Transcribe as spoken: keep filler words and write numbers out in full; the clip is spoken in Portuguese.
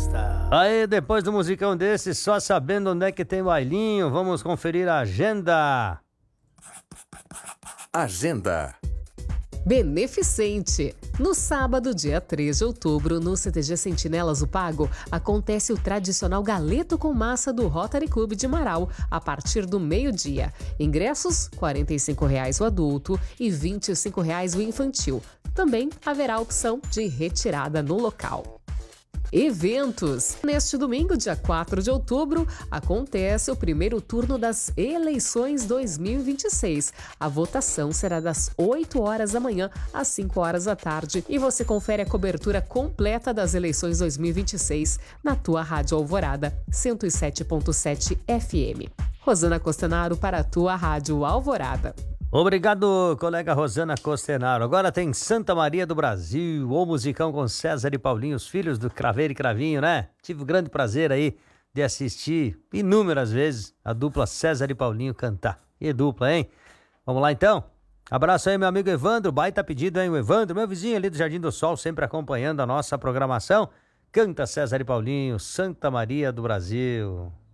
festa. Aí, depois do musicão desse, só sabendo onde é que tem bailinho, vamos conferir a agenda. Agenda. Beneficente. No sábado, dia três de outubro, no C T G Sentinelas do Pago, acontece o tradicional galeto com massa do Rotary Club de Marau, a partir do meio-dia. Ingressos, quarenta e cinco reais o adulto e vinte e cinco reais o infantil. Também haverá opção de retirada no local. Eventos. Neste domingo, dia quatro de outubro, acontece o primeiro turno das eleições dois mil e vinte e seis. A votação será das oito horas da manhã às cinco horas da tarde e você confere a cobertura completa das eleições dois mil e vinte e seis na tua Rádio Alvorada, cento e sete ponto sete F M. Rosana Costenaro para a tua Rádio Alvorada. Obrigado, colega Rosana Costenaro. Agora tem Santa Maria do Brasil, o musicão com César e Paulinho, os filhos do Craveiro e Cravinho, né? Tive o grande prazer aí de assistir inúmeras vezes a dupla César e Paulinho cantar. E dupla, hein? Vamos lá então? Abraço aí, meu amigo Evandro, baita pedido, hein? O Evandro, meu vizinho ali do Jardim do Sol, sempre acompanhando a nossa programação. Canta César e Paulinho, Santa Maria do Brasil.